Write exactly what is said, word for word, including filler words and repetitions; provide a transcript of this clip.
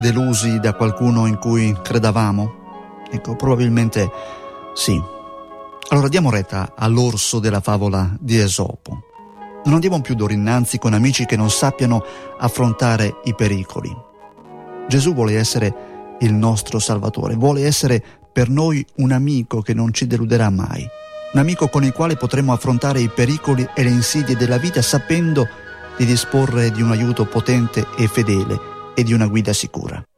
delusi da qualcuno in cui credavamo? Ecco, probabilmente sì. Allora diamo retta all'orso della favola di Esopo. Non andiamo più d'ora innanzi con amici che non sappiano affrontare i pericoli. Gesù vuole essere il nostro Salvatore, vuole essere per noi un amico che non ci deluderà mai, un amico con il quale potremo affrontare i pericoli e le insidie della vita sapendo di disporre di un aiuto potente e fedele e di una guida sicura.